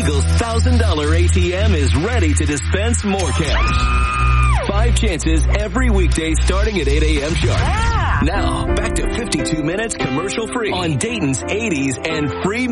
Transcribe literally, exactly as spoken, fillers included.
Eagles one thousand dollars A T M is ready to dispense more cash. Five chances every weekday starting at eight a.m. sharp. Yeah. Now, back to fifty-two minutes commercial free on Dayton's eighties and free